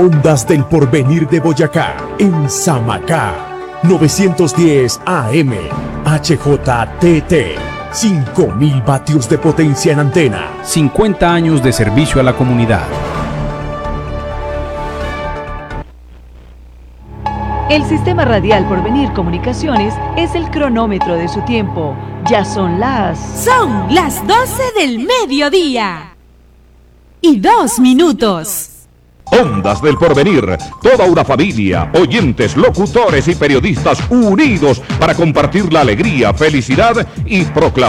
Ondas del Porvenir de Boyacá, en Samacá. 910 AM, HJTT. 5.000 vatios de potencia en antena. 50 años de servicio a la comunidad. El Sistema Radial Porvenir Comunicaciones es el cronómetro de su tiempo. Ya son las 12 del mediodía. Y 2 minutos. Ondas del Porvenir, toda una familia, oyentes, locutores y periodistas unidos para compartir la alegría, felicidad y proclamar